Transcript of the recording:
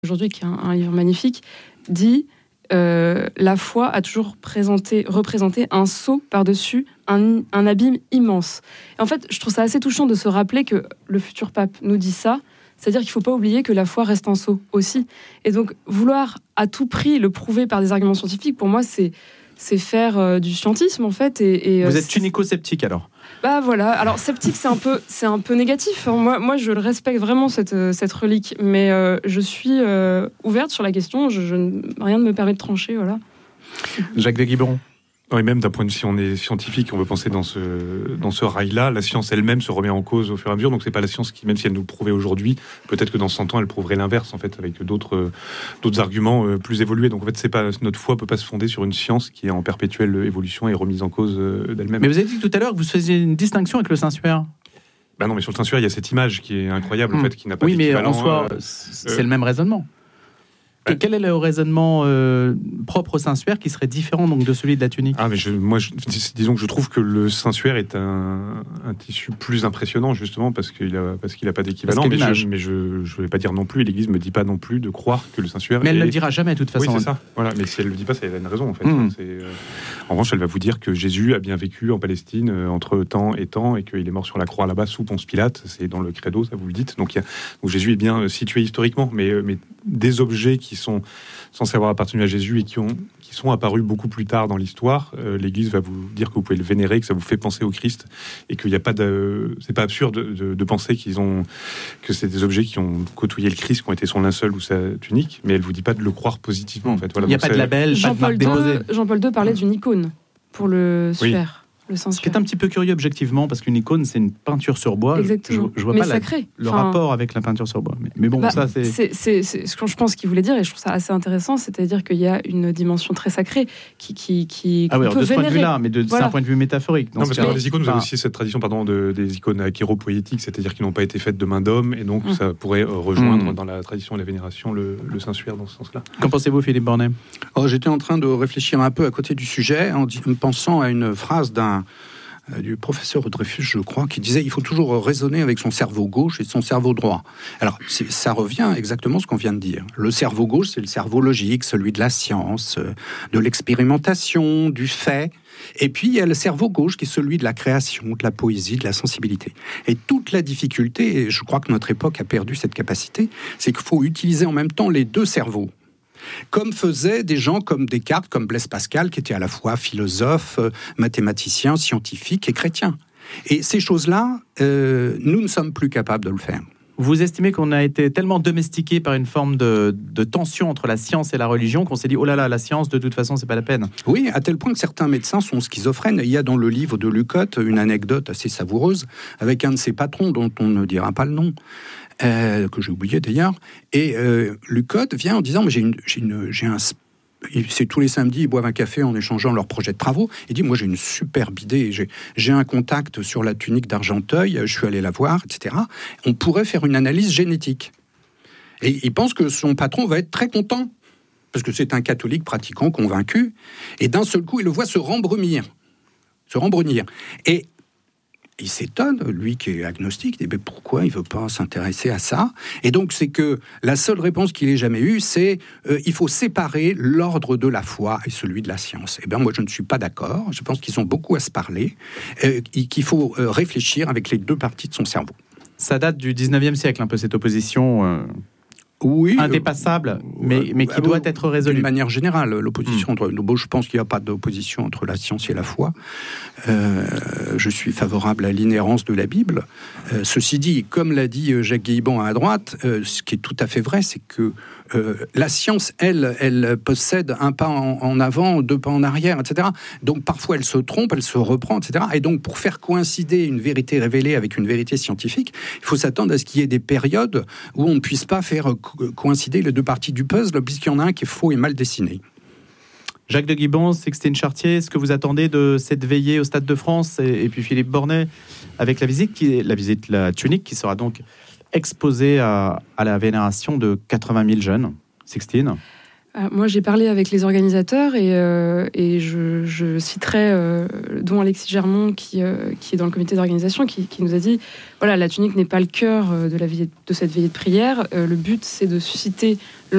aujourd'hui, qui est un livre magnifique, dit la foi a toujours représenté un sceau par-dessus un abîme immense. Et en fait, je trouve ça assez touchant de se rappeler que le futur pape nous dit ça, c'est-à-dire qu'il ne faut pas oublier que la foi reste un sceau aussi. Et donc, vouloir à tout prix le prouver par des arguments scientifiques, pour moi, c'est faire du scientisme, en fait. Vous êtes tunico-sceptique, alors? Bah voilà, alors sceptique c'est un peu négatif. Moi je le respecte vraiment cette relique, mais je suis ouverte sur la question. Rien ne me permet de trancher, voilà. Jacques de Guibron. Oui, même d'un point de vue, si on est scientifique, on veut penser dans ce rail-là, la science elle-même se remet en cause au fur et à mesure. Donc c'est pas la science qui, même si elle nous le prouvait aujourd'hui, peut-être que dans 100 ans elle prouverait l'inverse, en fait, avec d'autres arguments plus évolués. Donc en fait, c'est pas, notre foi peut pas se fonder sur une science qui est en perpétuelle évolution et remise en cause d'elle-même. Mais vous avez dit tout à l'heure que vous faisiez une distinction avec le Saint-Suaire. Ben non, mais sur le Saint-Suaire, il y a cette image qui est incroyable, en fait, qui n'a pas d'équivalent. Oui, mais en soi, c'est le même raisonnement. Quel est le raisonnement propre au Saint-Suaire qui serait différent donc de celui de la tunique? Mais disons que je trouve que le Saint-Suaire est un tissu plus impressionnant, justement parce qu'il a pas d'équivalent. Mais je ne vais pas dire non plus, et l'Église me dit pas non plus de croire que le Saint-Suaire. Mais elle ne le dira jamais de toute façon. Oui, c'est ça. Voilà. Mais si elle le dit pas, ça a une raison, en fait. En revanche, elle va vous dire que Jésus a bien vécu en Palestine entre temps et temps, et qu'il est mort sur la croix là-bas sous Ponce Pilate. C'est dans le credo, ça vous le dites. Donc Jésus est bien situé historiquement, mais des objets qui sont censés avoir appartenu à Jésus et qui sont apparus beaucoup plus tard dans l'histoire, l'Église va vous dire que vous pouvez le vénérer, que ça vous fait penser au Christ, et qu'il n'y a pas c'est pas absurde de penser que c'est des objets qui ont côtoyé le Christ, qui ont été son linceul ou sa tunique, mais elle vous dit pas de le croire positivement, en fait. Voilà, il n'y a pas de label, pas de marque déposée. Jean-Paul II parlait d'une icône pour le Suaire. Ce qui est un petit peu curieux objectivement, parce qu'une icône, c'est une peinture sur bois. Exactement. Je vois pas le rapport avec la peinture sur bois. Mais bon, ça c'est ce que je pense qu'il voulait dire, et je trouve ça assez intéressant, c'est-à-dire qu'il y a une dimension très sacrée qui alors, de ce point de vue-là, mais c'est un point de vue métaphorique. Non, parce que dans les icônes, vous avez aussi cette tradition, des icônes achéropoétiques, c'est-à-dire qui n'ont pas été faites de main d'homme, et donc ça pourrait rejoindre dans la tradition de la vénération le Saint-Suaire dans ce sens-là. Qu'en pensez-vous, Philippe Bornet? J'étais en train de réfléchir un peu à côté du sujet, en pensant à une phrase du professeur Dreyfus, je crois, qui disait: il faut toujours raisonner avec son cerveau gauche et son cerveau droit. Alors, ça revient exactement à ce qu'on vient de dire. Le cerveau gauche, c'est le cerveau logique, celui de la science, de l'expérimentation, du fait. Et puis, il y a le cerveau gauche qui est celui de la création, de la poésie, de la sensibilité. Et toute la difficulté, et je crois que notre époque a perdu cette capacité, c'est qu'il faut utiliser en même temps les deux cerveaux. Comme faisaient des gens comme Descartes, comme Blaise Pascal, qui étaient à la fois philosophes, mathématiciens, scientifiques et chrétiens. Et ces choses-là, nous ne sommes plus capables de le faire. Vous estimez qu'on a été tellement domestiqué par une forme de tension entre la science et la religion qu'on s'est dit: oh là là, la science, de toute façon, c'est pas la peine. Oui, à tel point que certains médecins sont schizophrènes. Il y a dans le livre de Lucotte une anecdote assez savoureuse avec un de ses patrons dont on ne dira pas le nom, que j'ai oublié d'ailleurs. Et Lucotte vient en disant: mais c'est tous les samedis, ils boivent un café en échangeant leurs projets de travaux. Il dit: moi, j'ai une superbe idée. J'ai un contact sur la tunique d'Argenteuil. Je suis allé la voir, etc. On pourrait faire une analyse génétique. Et il pense que son patron va être très content, parce que c'est un catholique pratiquant, convaincu. Et d'un seul coup, il le voit se rembrunir. Et il s'étonne, lui qui est agnostique, il dit: mais pourquoi il ne veut pas s'intéresser à ça? Et donc, c'est que la seule réponse qu'il ait jamais eue, c'est il faut séparer l'ordre de la foi et celui de la science. Eh bien, moi, je ne suis pas d'accord. Je pense qu'ils ont beaucoup à se parler, et qu'il faut réfléchir avec les deux parties de son cerveau. Ça date du 19e siècle, un peu, cette opposition... Oui, indépassable, mais qui doit être résolue. D'une manière générale, l'opposition entre... je pense qu'il n'y a pas d'opposition entre la science et la foi. Je suis favorable à l'inhérence de la Bible. Ceci dit, comme l'a dit Jacques Guibon à droite, ce qui est tout à fait vrai, c'est que la science, elle possède un pas en avant, deux pas en arrière, etc. Donc parfois elle se trompe, elle se reprend, etc. Et donc pour faire coïncider une vérité révélée avec une vérité scientifique, il faut s'attendre à ce qu'il y ait des périodes où on ne puisse pas faire coïncider les deux parties du puzzle, puisqu'il y en a un qui est faux et mal dessiné. Jacques de Guibon, Sixtine Chartier, est-ce que vous attendez de cette veillée au Stade de France, et puis Philippe Bornet, avec la visite La Tunique, qui sera donc exposée à la vénération de 80 000 jeunes? Sixtine? Moi, j'ai parlé avec les organisateurs et je citerai dont Alexis Germont qui est dans le comité d'organisation qui nous a dit voilà, la tunique n'est pas le cœur de cette veillée de prière. Le but, c'est de susciter